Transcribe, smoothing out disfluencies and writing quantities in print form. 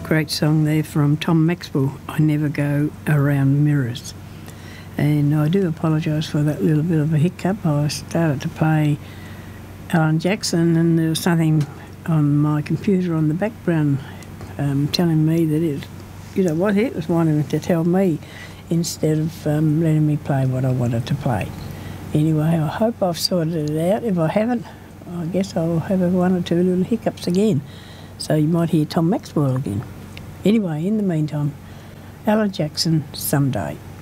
great song there from Tom Maxwell, I Never Go Around Mirrors. And I do apologise for that little bit of a hiccup. I started to play Alan Jackson and there was something on my computer on the background telling me that it was wanting to tell me instead of letting me play what I wanted to play. Anyway, I hope I've sorted it out. If I haven't, I guess I'll have one or two little hiccups again. So you might hear Tom Maxwell again. Anyway, in the meantime, Alan Jackson, Someday.